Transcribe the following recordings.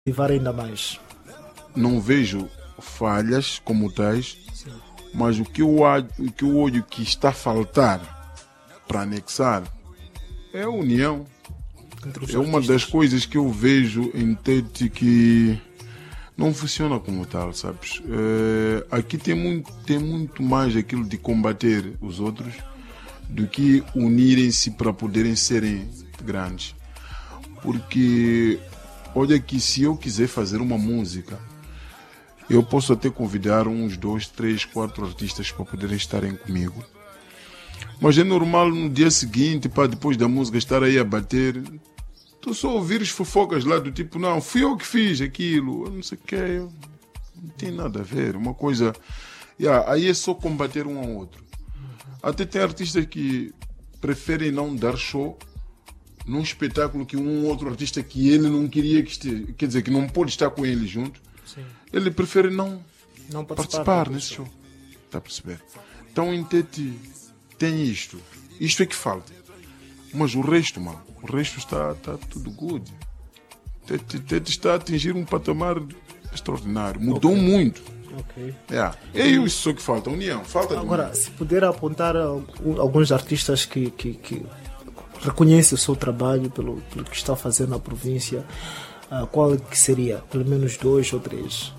incentivar ainda mais? Não vejo falhas como tais, mas o que eu olho que está a faltar para anexar é a união. É uma das coisas que eu vejo em Tete que não funciona como tal, sabes? Aqui tem muito mais aquilo de combater os outros do que unirem-se para poderem serem grandes. Porque, olha que se eu quiser fazer uma música, eu posso até convidar uns 2, 3, 4 artistas para poderem estarem comigo. Mas é normal no dia seguinte, depois da música estar aí a bater, tu só ouvires fofocas lá do tipo, não, fui eu que fiz aquilo, eu não sei o que, não tem nada a ver. Uma coisa, aí é só combater um ao outro. Até tem artistas que preferem não dar show num espetáculo que um outro artista que ele não queria que esteja, quer dizer, que não pode estar com ele junto. Sim. Ele prefere não participar nesse show. Está a perceber? Então em Tete tem isto é que falta. Mas o resto, mano, está tudo good. Tete está a atingir um patamar extraordinário. Mudou muito. Okay. É isso que falta, união. Falta agora, se puder apontar alguns artistas que reconhecem o seu trabalho pelo que está fazendo na província, qual que seria? Pelo menos 2 ou 3?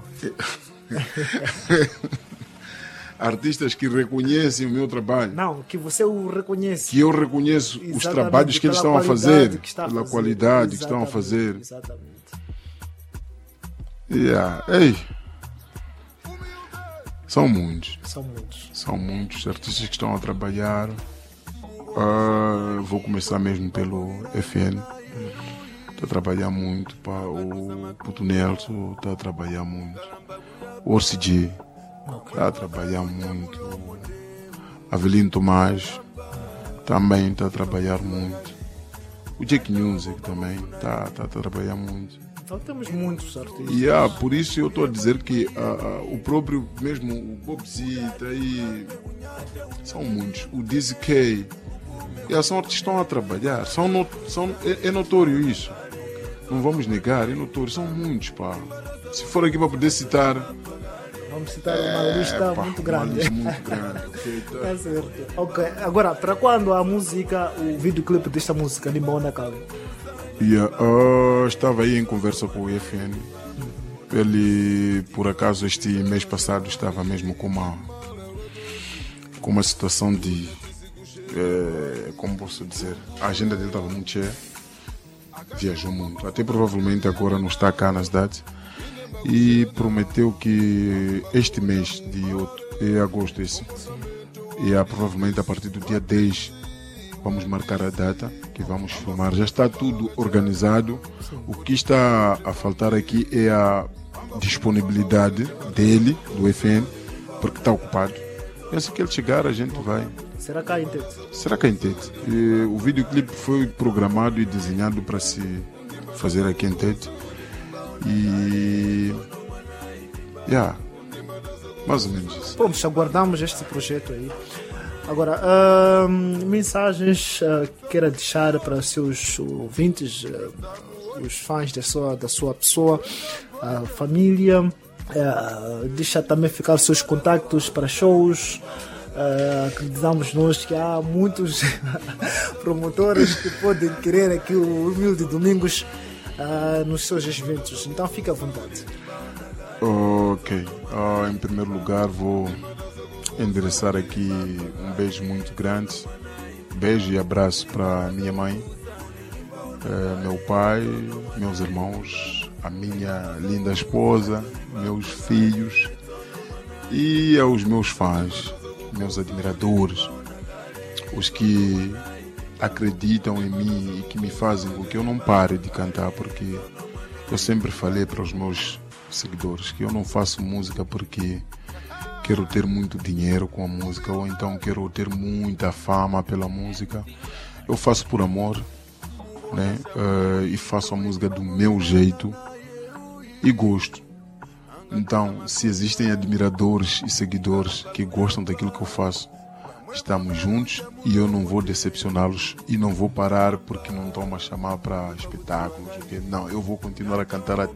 Artistas que reconhecem o meu trabalho. Não, que você o reconhece. Que eu reconheço os trabalhos que eles estão a fazer. Pela qualidade que estão a fazer. Exatamente. Ei. São muitos artistas que estão a trabalhar. Vou começar mesmo pelo FN. Está a trabalhar muito. O Puto Nelson está a trabalhar muito. O OCG está a trabalhar muito. Avelino Tomás também está a trabalhar muito. O Jack Music também está a trabalhar muito. Então temos muitos artistas. Por isso eu estou a dizer que o próprio, mesmo o Bobzita aí, são muitos. O Dizzy K, são artistas que estão a trabalhar. É notório isso. Não vamos negar, é notório. São muitos, Se for aqui para poder citar, vamos citar uma lista muito grande. Uma lista muito grande. Tá certo. Ok, agora, para quando a música, o videoclipe desta música, Limona, Calma? Estava aí em conversa com o IFN. Ele, por acaso, este mês passado estava mesmo com uma situação de, como posso dizer, a agenda dele estava muito cheia, viajou muito, até provavelmente agora não está cá na cidade, e prometeu que este mês de agosto, provavelmente a partir do dia 10, vamos marcar a data que vamos filmar. Já está tudo organizado. O que está a faltar aqui é a disponibilidade dele, do FN, porque está ocupado. E assim que ele chegar, a gente vai. Será cá em Tete? Será cá em Tete. O videoclipe foi programado e desenhado para se fazer aqui em Tete. E... mais ou menos isso. Pronto, aguardamos este projeto aí. Agora, mensagens queira deixar para os seus ouvintes, os fãs da sua pessoa, a família, deixa também ficar os seus contactos para shows. Acreditamos nós que há muitos promotores que podem querer aqui o Humilde Domingos nos seus eventos, então fique à vontade. Ok, em primeiro lugar vou endereçar aqui um beijo muito grande, beijo e abraço para minha mãe, meu pai, meus irmãos, a minha linda esposa, meus filhos e aos meus fãs, meus admiradores, os que acreditam em mim e que me fazem com que eu não pare de cantar, porque eu sempre falei para os meus seguidores que eu não faço música porque quero ter muito dinheiro com a música ou então quero ter muita fama pela música. Eu faço por amor, né? E faço a música do meu jeito e gosto. Então, se existem admiradores e seguidores que gostam daquilo que eu faço, estamos juntos e eu não vou decepcioná-los e não vou parar porque não estão a chamar para espetáculos. Não, eu vou continuar a cantar